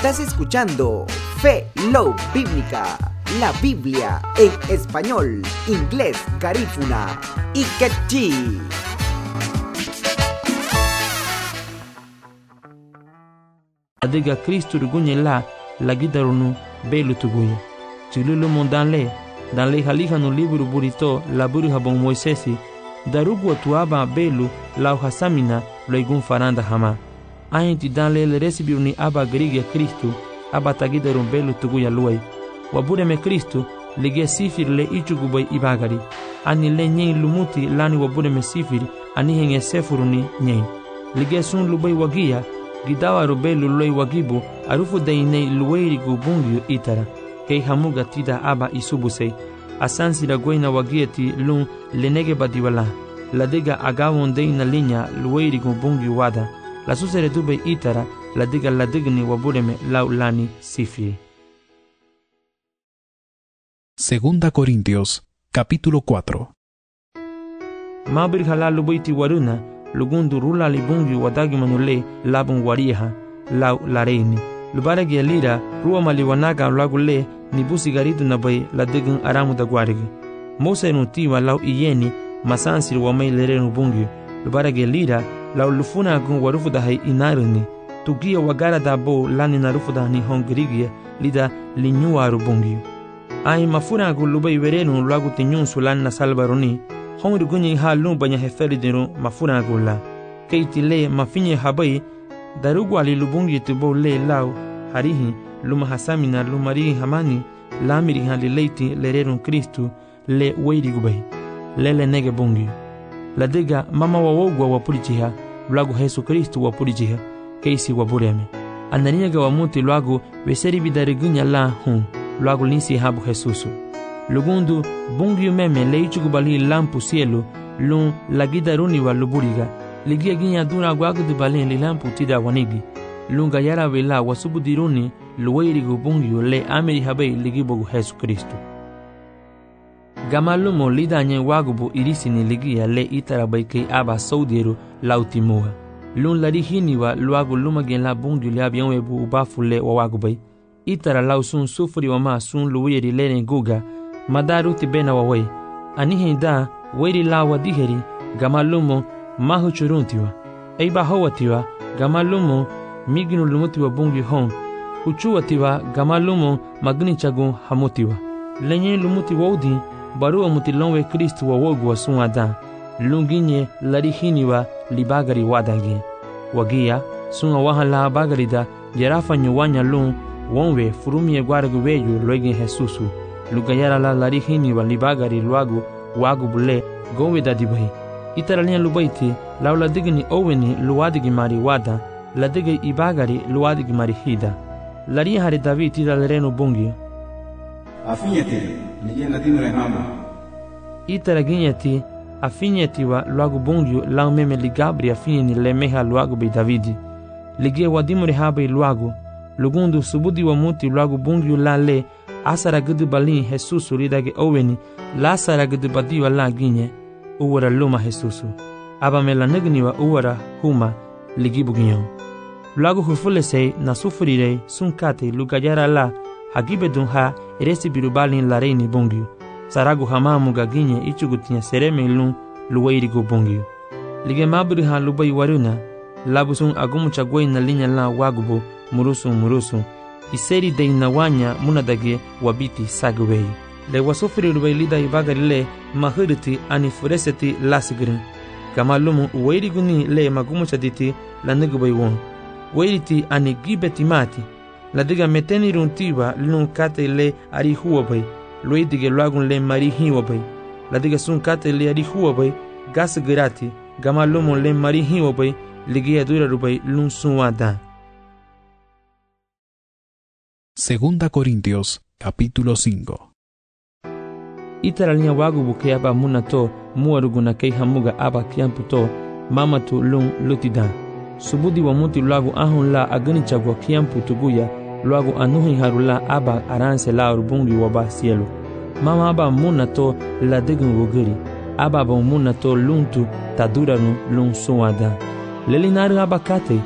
Estás escuchando Fe Love Bíblica, la Biblia en español, inglés, garífuna y quechí. Adiga Kristo rugunye la gidarunu belu tuguya. Chilulu mondanle haliha no livro burito la burha bon Moisesi darugu tuaba belu la hasamina loigun faranda hama. Ainti danle le recibiu ni aba grigia Kristo aba tagidarun belu tuguya luai. Wabure me Kristo lige sifir le ichugubai ibagari. Ani le nyen lumuti lani wabure me sifir ani henge sefuru ni nyen. Lige sun lubai wagia gidawa rubelu loi wagibu arufu dainei luweiri gubungyu itara kei hamuga tida aba isubusei asansi la goina wagieti lun lenege badiwala la dega agawon deina linya luweiri gubungyu wada la susere dube itara la digni wabureme laulani sifi. Segunda Corintios, capítulo 4. Mabir halalu baiti waruna lugundu rula libungyu wadagi manule labun wariha lau lareini lubaragi alira ruwa maliwanaga lagule nibusi garidu nabai ladigun aramu da guarigi mose nutiwa lau iyeni masansir wamai lerenu bungyu lubaragi alira lau lufuna gun warufu da hai inarini tugia wagara da bo lani narufu da ni hongrigia lida linyuaru bungyu ai mafuna gu lubai werenu lagu tinyun sulan na salbaroni hongri gunyi ha lumbanya heferi dinu mafuna gula keiti le mafinye habai darugu ali lubungi tubo le lau harihi luma hasamina lumari hamani lamiri hali leiti lererun Kristu le weiri gubai lele nege bungi la diga mama wawogwa wapurijiha lagu Yesu Kristu wapurijiha keisi wabureme ananiga wamuti lagu weseri bidarigunya la lagu linsi habu Jesusu lugundu bungiu meme leichugubali lampu cielo lun lagidaruni wa luburiga ligia ginya dura gwagudu balen li lampu tida wanigi lunga yara wela wasubudiruni luweirigu bungiu le ameri habei ligibogu Yesu Kristu gamalumo lidanye wagubu irisini ligia le itarabaikei aba saudiru lautimua lun larihini wa luagu lumagen la bungiu le abianwebu ubafu le wawagubai itara lausun sufuri wama sun luweiri lene guga madaru tibena wawai anihin da weiri lawa diheri gamalumo mahu churuntiwa eiba howatiwa gamalumo miginu lumutiwa bungi hon uchuwatiwa gamalumo magni chagun hamutiwa lenye lumuti wodi baru mutilonwe Kristu wawogu wa sunada lunginye larihiniwa libagari wadagi wagia sunga wahala bagari da jerafa nyuwanya lun wonwe furumie gwaragu weyu loigi Jesusu lugayara la larihini wa libagari luagu wagu bule gowe dadibai itaralia lubaiti laula digni oweni luadigi mari wada la digi ibagari luadigi mari hida lari hari David ida lerenu bungi afinyeti nijena dimre hama itaraginyeti afinyeti wa luagu bungi lau meme ligabri afinyeni lemeha luagu bei Davidi ligie wadimure habai luagu lugundu subudi wa muti luagu bungi la le asara gudu balin Jesusu ridage oweni la asara gudu badiwa la ginye uwara luma Jesusu aba mela negniwa uwara huma ligibu ginyon lagu hufulesei na sufurirei sunkate lugayara la hagibedun ha eresi birubalin la reini bungiu saragu hamamu gaginye ichugutinya sereme lun luweirigu bungiu lige maburi ha lubai waruna labusun agumu chagwei na linya la wagubu murusu iseri deina wanya munadage wabiti sagwei le wasufiri rubai lida ibagari le mahiriti ani fureseti lasigrin kamalumu uweiriguni le magumu chaditi la negubai won weiriti ani gibeti mati la diga meteni runtiwa lun kate le ari huwabai luidige luagun le mari hiwabai la diga sun kate le ari huwabai gas girati kamalumu le mari hiwabai ligia dura rubai lun sunwada. Segunda Corintios, capítulo 5. Itaralia wagu buke aba munato muaruguna kei hamuga aba kiamputo mamatu lun lutida. Subudi wa muti luagu ahun la agani chagwa kiampu tuguya luagu anuhi harula aba aranse la urbungi waba cielo. Mama aba munato la degun wogiri. Aba munato luntu taduranu lun suwada. Lelinaru aba kate